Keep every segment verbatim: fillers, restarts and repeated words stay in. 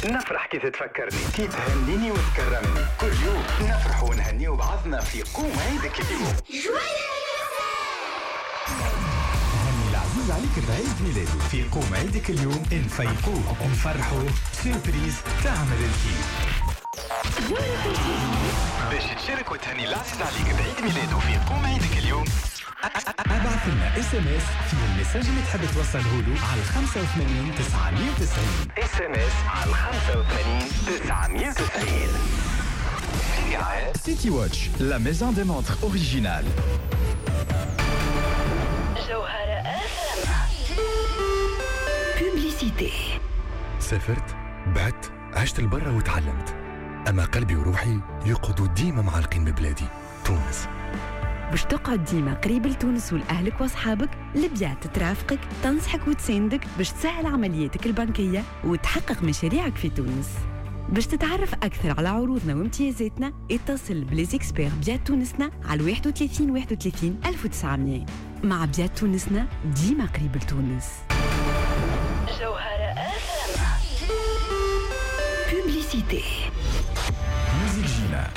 نفرح كي تتفكرني، كي تهنيني وتكرمني. كل يوم نفرح ونهني بعضنا في قوم عيدك اليوم. هني العزيز عليك بعيد ميلاده في قوم عيدك اليوم. نفيقوه ونفرحوا سيربريز تعمل الكيف. باش تشارك وتهني العزيز عليك بعيد ميلاده في قوم عيدك اليوم، ابعث لنا اس ام اس في المساج اللي تحب توصله له على خمسة وثمانين تسعمية وتسعين. اس ام اس على خمسة وثمانين تسعمية وتسعين. سيتي واتش، لا ميزون دي مونتر اوريجينال. جوهرة اف بوبليسيتي. سافرت، بعت، عشت البرة وتعلمت، أما قلبي وروحي يقعدوا ديما معلقين ببلادي تونس. باش تقعد ديما قريب لتونس ولأهلك وأصحابك، لبيات ترافقك، تنصحك وتساندك باش تسهل عملياتك البنكية وتحقق مشاريعك في تونس. باش تتعرف أكثر على عروضنا وامتيازاتنا، اتصل بليزيكسبير بيات تونسنا على واحد وثلاثين واحد وثلاثين ألف وتسعمية. مع بيات تونسنا ديما قريب لتونس. جوهرة اف بوبليسيتي. ميوزيك جينا.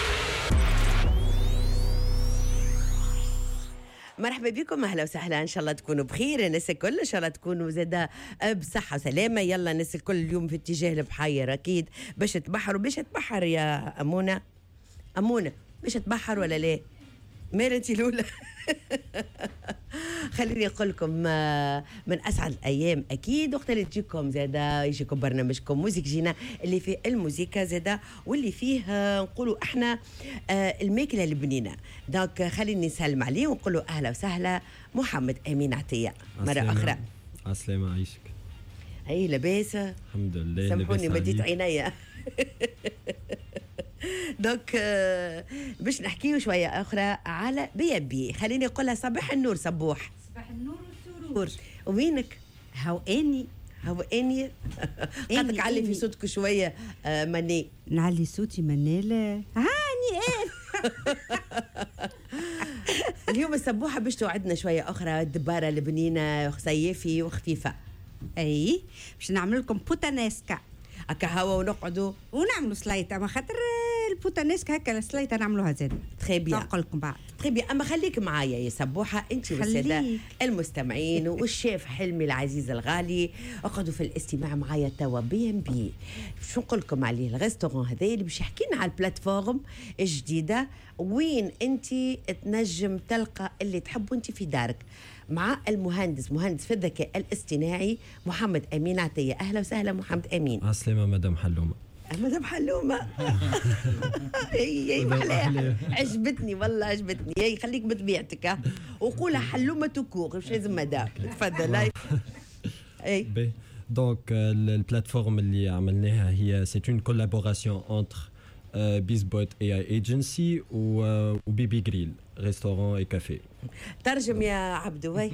مرحبا بكم، اهلا وسهلا، ان شاء الله تكونوا بخير الناس الكل، ان شاء الله تكونوا زاده بصحه وسلامه. يلا الناس الكل اليوم في اتجاه البحيره اكيد باش تبحروا. باش تبحر يا امونه؟ امونه باش تبحر ولا لا؟ مالتي الاولى. خليني اقول لكم من اسعد الايام اكيد وقت اللي تجيكم زاده يجيكم برنامجكم موزيك جينا اللي فيه الموسيقى زاده واللي فيه نقولوا احنا الماكله البنينه. دونك خليني نسلم عليه ونقولوا اهلا وسهلا محمد امين عطيه مره اخرى. عسلامة عايشك. اي لاباس؟ الحمد لله. سامحوني مديت عينيا. دونك باش نحكيو شويه اخرى على بي بي. خليني نقول لها صباح النور صبوح. صباح النور والسرور. وينك؟ هاو اني هاو اني قدك علي في صوتك شويه. آه مني نعلي صوتي مناله هاني ايه. اليوم الصبوحه باش توعدنا شويه اخرى الدباره البنينه صيفي وخفيفه. اي باش نعمل لكم بوتانيسكا هكا هوا ونقعدوا ونعملوا سلايطه، ما خاطر البوتانيسكا هكا السلايطه نعملوها زاد. تخي بيان نقول لكم بعد. تخي بيان. اما خليك معايا يا سبوحه انت والساده المستمعين والشيف حلمي العزيز الغالي، اقعدوا في الاستماع معايا توا بي ام بي. شو نقول لكم عليه الريستورون هذا اللي باش يحكي لنا على البلاتفورم الجديده وين انت تنجم تلقى اللي تحبه انت في دارك، مع المهندس مهندس في الذكاء الاصطناعي محمد امين عطيه. اهلا وسهلا محمد امين. عسلامة مدام حلومه. مدام حلومه. اي اي محلاها، عجبتني والله عجبتني. اي خليك بطبيعتك وقولها حلومه تكور مش لازم مدام. تفضل. اي بي دونك البلاتفورم اللي عملناها هي سي اون كولابوراسيون انتر بيزبوت اي اي ايجنسي وبيبي جريل ريستورون اي كافي. ترجم يا عبدو. وي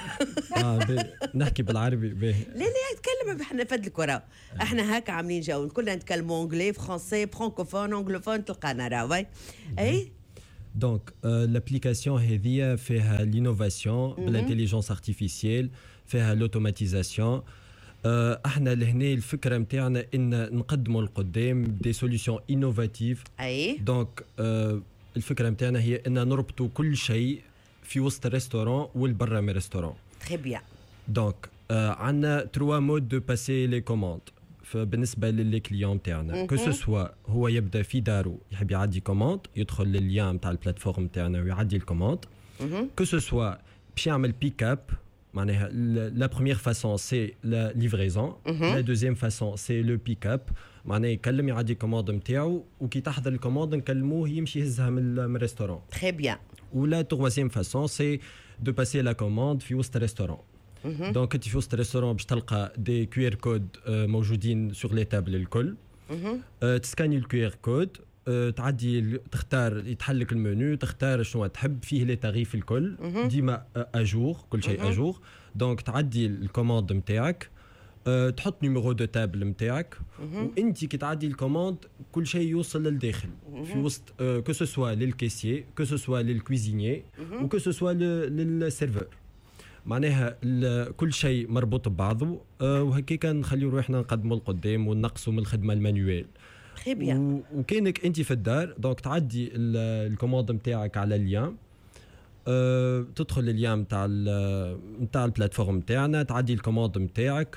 اه نحكي بالعربي. بي لا لا يتكلم احنا فدلك وراه. احنا هكا عاملين جو كلنا نتكلموا انجلي فرونسي فرانكوفون انجلوفون تلقانا راه. اي دونك لابليكاسيون هذه فيها لينوفاسيون بالانتيليجنس ارتيفيسيال، فيها لوتوماتيزاسيون. احنا لهنا الفكره نتاعنا ان نقدموا القدام دي سوليوشن انوفاتيف. اي دونك الفكره نتاعنا هي ان نربطوا كل شيء في وسط الريستوران والبرا من الريستوران. تري بيان. دونك عندنا تروا مود دو باسي لي كوموند بالنسبه للي كليون تاعنا. كو سو سوا هو يبدا في دارو يحب يعدي كوموند، يدخل للليان تاع البلاتفورم تاعنا ويعدي الكوموند. كو سو سوا باش يعمل بيك اب، معناها لا بروميير فاسون سي لا ليفريزون، لا دوزيام فاسون سي لو بيك اب، معناها يكلم يعدي كوموند نتاعو وكي تحضر الكوموند نكلموه يمشي يهزها من الريستوران. تري بيان. ولا توازيام فاسون سي دو باسي لا كوموند في وسط الريستوران. دونك انت في وسط الريستوران باش تلقى دي كيو ار كود موجودين سور لي تابل الكل. تسكاني الكيو ار كود، تعدي تختار يتحلك المنيو، تختار شنو تحب فيه لي تاريف الكل ديما اجور، كل شيء اجور. دونك تعدي الكوموند نتاعك، تحط نيميرو دو تابل نتاعك، وانت كي تعدي الكوموند كل شيء يوصل للداخل في وسط كو سو سوا للكيسيي، كو سو سوا للكويزينيي، وكو سو سوا للسيرفور. معناها كل شيء مربوط ببعضه، وهكيك نخليو روحنا نقدموا القدام ونقصوا من الخدمه المانيوال. وكانك انت في الدار دونك تعدي الكوموند نتاعك على اللين، أه تدخل اللين نتاع نتاع البلاتفورم نتاعنا، تعدي الكوموند نتاعك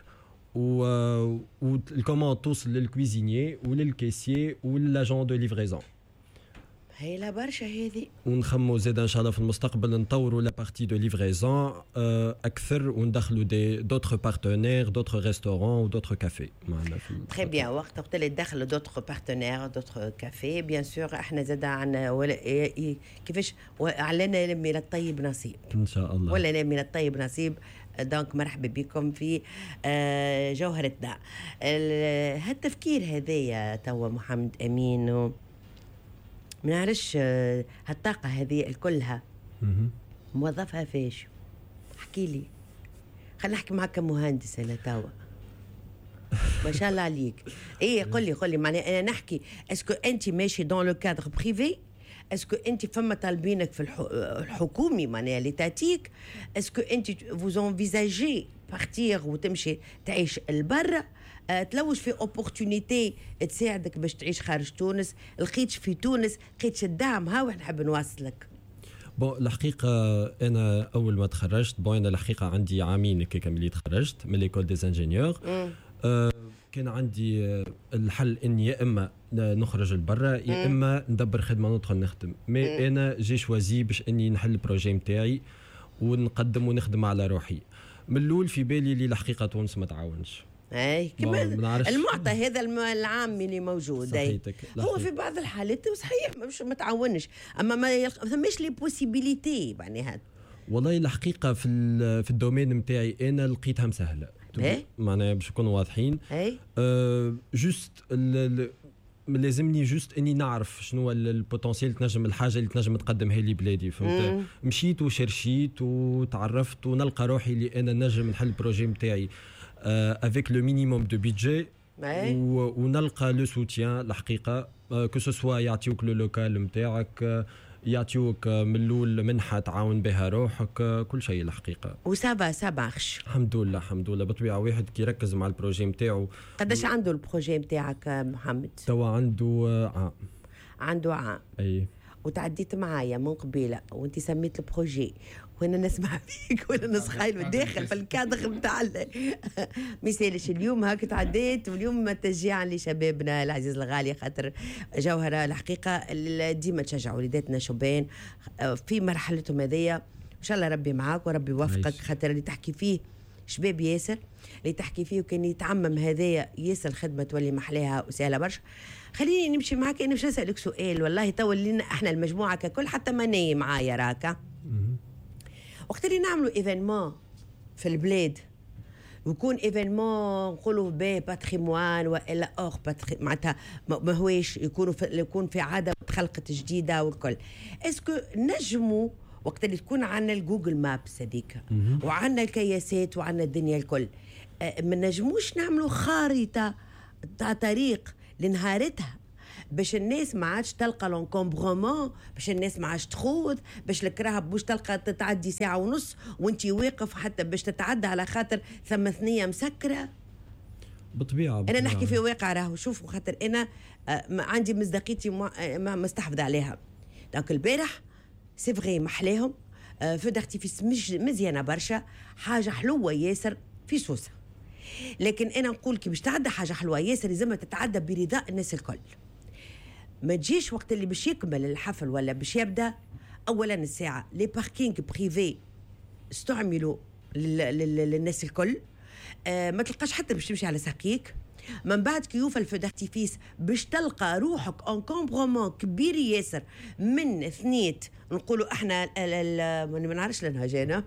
والكوموند توصل للكويزينيي وللكيسيي وللاجون دو ليفريزون. هايله برشا هذه. ونخمو زيد ان شاء الله في المستقبل نطوروا لا بارتي دو ليفريزون اكثر وندخلوا دي دوتر بارتنير دوتر ريستورون ودوتر كافي معنا في. تري بيان. وقت وقت اللي تدخلوا دوتر بارتنير دوتر كافي بيان سور احنا زاد عندنا كيفاش اعلنا من الطيب نصيب ان شاء الله، ولا من الطيب نصيب. دونك مرحبا بكم في جوهرتنا. هالتفكير هذايا توا محمد امين، ما نعرفش هالطاقة هذه كلها موظفها فيش؟ احكي لي، خلينا نحكي معك كمهندس انا توا ما شاء الله عليك. ايه قل لي قل لي معناها انا نحكي اسكو انت ماشي دون لو كادر بريفي، اسكو انت فما طالبينك في الحكومي معناها اللي تاتيك، اسكو انت فوز انفيزاجي بارتير وتمشي تعيش البرة، تلوج في اوبورتونيتي تساعدك باش تعيش خارج تونس، لقيتش في تونس لقيتش الدعم، ها وين نحب نوصلك. بون الحقيقه انا اول ما تخرجت بون انا الحقيقه عندي عامين كي ملي تخرجت من ليكول دي انجينيور، أه كان عندي الحل اني يا اما نخرج لبرا يا اما ندبر خدمه ندخل نخدم، مي انا جي شوازي باش اني نحل البروجي نتاعي ونقدم ونخدم على روحي. من الاول في بالي اللي الحقيقه تونس ما تعاونش، اي كما المعطى هذا العام اللي موجود هو في بعض الحالات صحيح مش ما تعاونش، اما ما ثماش لي بوسيبيليتي معناها. والله الحقيقه في في الدومين نتاعي انا لقيتها مسهله معناها باش نكونوا واضحين. أه جوست لازمني جوست اني نعرف شنو البوتنسيال تنجم الحاجه اللي تنجم تقدمها لي بلادي، فهمت؟ مشيت وشرشيت وتعرفت ونلقى روحي اللي انا نجم نحل البروجي نتاعي افيك لو مينيموم دو بيدجي، ونلقى لو سوتيان الحقيقه كو سو سوا يعطيوك لو لوكال نتاعك، يعطيوك من الاول منحه تعاون بها روحك، كل شيء الحقيقه. وسابا ساباخش الحمد لله الحمد لله. بطبيعه واحد كي يركز مع البروجي نتاعو. قداش عنده البروجي نتاعك محمد؟ توا عنده عام. عنده عام. اي. وتعديت معايا من قبيله وانت سميت البروجي وانا نسمع فيك وانا نسخايل داخل في الكادر نتاع مثالش اليوم هاك تعديت، واليوم تشجيعا لشبابنا العزيز الغالي، خاطر جوهره الحقيقه ديما تشجع وليداتنا شبان في مرحلتهم هذيا. ان شاء الله ربي معاك وربي يوفقك، خاطر اللي تحكي فيه شباب ياسر، اللي تحكي فيه وكان يتعمم هذايا ياسر الخدمه تولي محلاها وسهله برشا. خليني نمشي معاك، انا باش نسالك سؤال والله تو لنا احنا المجموعه ككل حتى ماني معايا راكا. وقت اللي نعملوا ايفينمون في البلاد ويكون ايفينمون نقولوا بي باتريموان والا اور باتري معناتها ما هويش يكونوا يكون في عاده تخلقت جديده والكل، اسكو نجموا وقت اللي تكون عندنا الجوجل مابس هذيك وعندنا الكياسات وعندنا الدنيا الكل، ما نجموش نعملوا خارطه تاع طريق لنهارتها باش الناس ما عادش تلقى لونكومبرومون، باش الناس ما عادش تخوض، باش الكراهب باش تلقى تتعدي ساعه ونص وانت واقف حتى باش تتعدى على خاطر ثم ثنيه مسكره. بطبيعه, بطبيعة. انا نحكي في واقع راهو شوفوا، خاطر انا عندي مصداقيتي ما مستحفظه عليها. دونك البارح سي فغي محلاهم فو دارتيفيس مزيانه برشا، حاجه حلوه ياسر في سوسه، لكن انا نقول كي باش تعدى حاجه حلوه ياسر لازم تتعدى برضاء الناس الكل. ما تجيش وقت اللي باش يكمل الحفل ولا باش يبدا اولا الساعه لي باركينغ بريفي استعملوا للناس الكل، آه ما تلقاش حتى باش تمشي على ساقيك. من بعد كي يوفى الفو دارتيفيس باش تلقى روحك انكومبرومون كبير ياسر من ثنيت نقولوا احنا ما نعرفش لنهجانا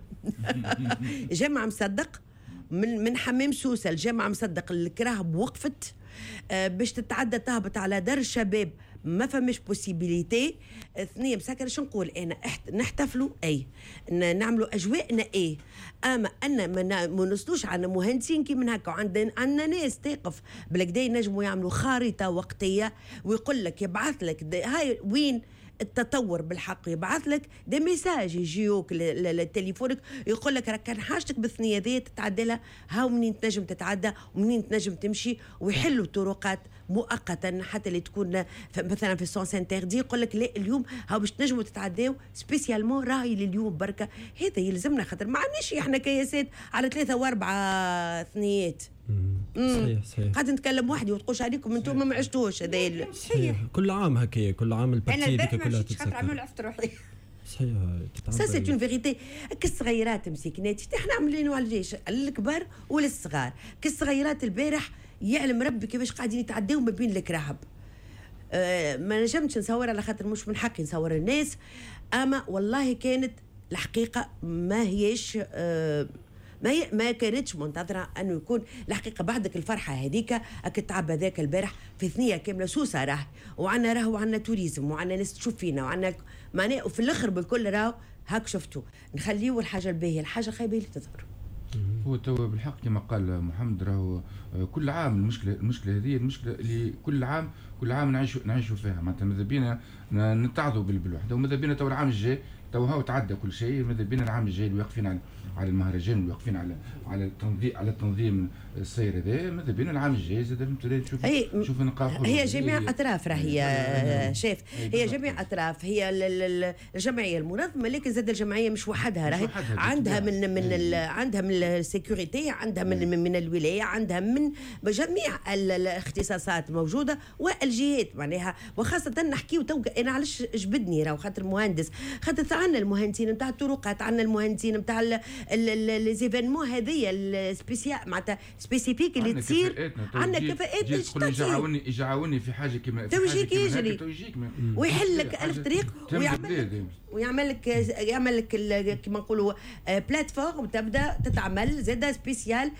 جمع مصدق من من حمام سوسه الجامعه مصدق الكراهب وقفت آه باش تتعدى تهبط على دار الشباب ما فماش بوسيبيليتي. ثنيه مسكره شو نقول انا نحتفلوا اي نعملوا اجواءنا ايه، اما ان ما نوصلوش على مهندسين كي من هكا، عندنا عندنا ناس تقف بالكدا ينجموا يعملوا خارطه وقتيه ويقول لك يبعث لك هاي وين التطور بالحق يبعث لك دي ميساج يجيوك لتليفونك يقول لك راك كان حاجتك بالثنيه ذي تتعدى لها، هاو منين تنجم تتعدى ومنين تنجم تمشي، ويحلوا طرقات مؤقتا حتى اللي تكون مثلا في السونس انتردي يقول لك لا اليوم هاو باش تنجموا تتعداو سبيسيالمون راهي لليوم بركه. هذا يلزمنا خاطر ما عندناش احنا كياسات على ثلاثه واربعه ثنيات. صحيح صحيح. قاعد نتكلم وحدي وتقولش عليكم انتم ما عشتوش. هذا صحيح كل عام هكايا، كل عام البارتي هذيك كلها تتسكر. انا عرفت روحي صحيح. سا سي اون فيغيتي. كالصغيرات مسكنات احنا عاملينه على الجيش الكبار وللصغار. كالصغيرات البارح يعلم ربي كيفاش قاعدين يتعداو ما بين الكراهب. أه ما نجمتش نصور على خاطر مش من حقي نصور الناس، اما والله كانت الحقيقه ما هيش أه ما هي ما كانتش منتظره انه يكون الحقيقه بعدك الفرحه هذيك التعب هذاك البارح في ثنيه كامله سوسه راه، وعندنا راهو عندنا توريزم وعندنا ناس تشوف فينا وعندنا معناه، وفي الاخر بالكل راهو هاك شفتوا نخليو الحاجه الباهيه الحاجه الخايبه اللي تظهر. هو تو بالحق كما قال محمد راهو كل عام المشكله المشكله هذه المشكله اللي كل عام كل عام نعيشوا نعيشوا فيها. معناتها ماذا بينا نتعظوا بالوحده، وماذا بينا تو العام الجاي تو هاو تعدى كل شيء، ماذا بينا العام الجاي اللي واقفين على على المهرجان واقفين على على التنظيم على التنظيم السير هذا، ماذا بينا العام الجاي زاد نشوف نشوف نقاط. هي جميع اطراف راهي شاف، هي جميع اطراف، هي الجمعيه المنظمه، لكن زاد الجمعيه مش وحدها، راهي عندها من من عندها من السيكوريتي، عندها من من الولايه، عندها من جميع الاختصاصات موجوده والجهات معناها. وخاصه نحكيو تو انا علاش جبدني راهو خاطر مهندس، خاطر عندنا المهندسين نتاع الطرقات، عندنا المهندسين نتاع لي زيفينمون هذيا السبيسيال معناتها سبيسيفيك اللي تصير. عندنا كفاءات يجعوني يجعوني في حاجه كما تو يجيك يجري ويحل لك ألف طريق ويعمل ويعمل لك يعمل لك كما نقولوا بلاتفورم تبدا تتعمل زاده سبيسيال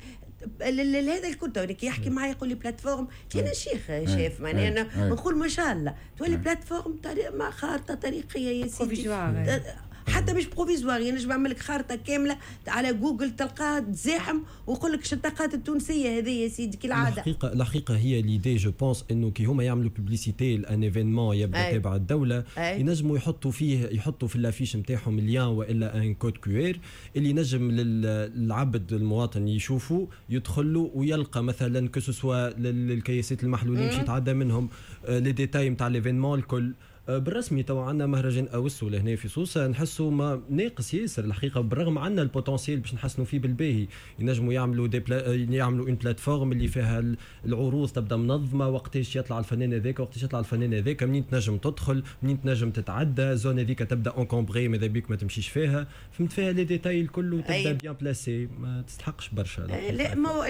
هذا الكل. تونيك يحكي معايا يقول لي بلاتفورم كاين شيخ شاف معناها انا نقول ما شاء الله تولي بلاتفورم مع خارطه طريقيه يا سيدي، حتى مش بروفيزوار ينجم يعمل لك خارطه كامله على جوجل تلقاها تزاحم ويقول لك الشتقات التونسيه هذه يا سيدي كالعاده. الحقيقه الحقيقه هي ليدي جو بونس انه كي هما يعملوا بوبليسيتي لان ايفينمون يبدا تبع الدوله أي. ينجموا يحطوا فيه يحطوا في الافيش نتاعهم اليان والا ان كود كيوير اللي ينجم للعبد المواطن يشوفوا يدخل له ويلقى مثلا كو سوا للكياسات المحلولين باش يتعدى منهم لي ديتاي نتاع الايفينمون الكل. بالرسمي تو عندنا مهرجان اوسو لهنا في سوسه نحسوا ما ناقص ياسر الحقيقه، بالرغم عندنا البوتنسيال باش نحسنوا فيه بالباهي. ينجموا يعملوا دي بلا... يعملوا اون بلاتفورم اللي فيها العروض تبدا منظمه، وقتاش يطلع الفنان هذاك وقتاش يطلع الفنان هذاك، منين تنجم تدخل منين تنجم تتعدى، زون هذيك تبدا اونكومبري ماذا بيك ما تمشيش فيها، فهمت فيها لي ديتاي الكل وتبدا بيان بلاسي ما تستحقش برشا. لا ما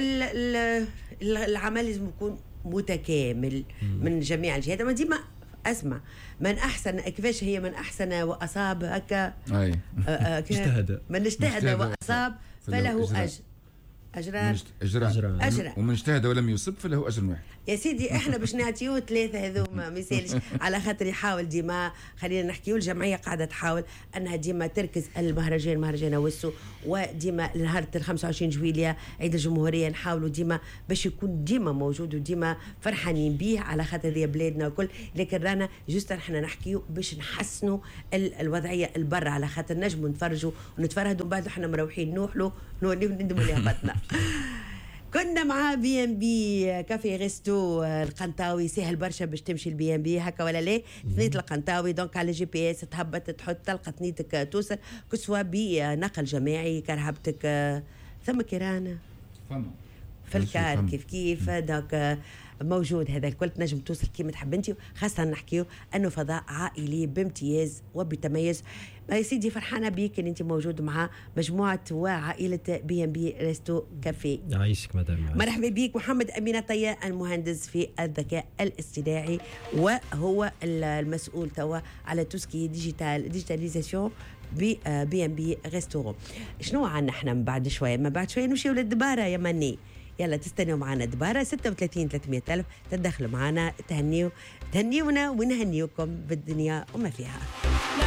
العمل لازم يكون متكامل من جميع الجهات. ما ديما اسمع من احسن كيفاش هي من احسن واصاب هكا اجتهد من اجتهد واصاب فله اجر اجران اجران اجران ومن اجتهد ولم يصب فله اجر واحد. يا سيدي احنا باش نعطيو ثلاثه هذوما ما يسالش على خاطر يحاول ديما. خلينا نحكيو الجمعيه قاعده تحاول انها ديما تركز المهرجان مهرجان وسو، وديما نهار خمسة وعشرين جويلية عيد الجمهوريه نحاولوا ديما باش يكون ديما موجود وديما فرحانين بيه على خاطر هي بلادنا وكل. لكن رانا جوست احنا نحكيو باش نحسنوا الوضعيه البر على خاطر نجموا نتفرجوا ونتفرهدوا ومن بعد احنا مروحين نوحلوا نوليو ندموا لها بطنا. كنا مع بي ام بي كافي ريستو القنطاوي، سهل برشا باش تمشي البي ام بي هكا ولا لا؟ ثنيت القنطاوي دونك على جي بي اس تهبط تحط تلقى ثنيتك توصل كسوا بنقل جماعي كرهبتك ثم كيرانا في الكار كيف كيف دونك موجود. هذا الكل تنجم توصل كيما تحب انت، خاصه نحكيو انه فضاء عائلي بامتياز وبتميز. يا سيدي فرحانه بيك ان انت موجود مع مجموعه وعائله بي ام بي ريستو كافي. يعيشك مدام. مرحبا بك محمد امين طيان المهندس في الذكاء الاصطناعي وهو المسؤول توا على توسكي ديجيتال ديجيتاليزاسيون بي بي ام بي ريستورون. شنو عندنا احنا من بعد شويه ما بعد شويه نمشيو للدباره يا مني. يلا تستنوا معنا دبارة ستة وثلاثين ثلاثمية ألف تدخلوا معنا تهنيو تهنيونا ونهنيوكم بالدنيا وما فيها.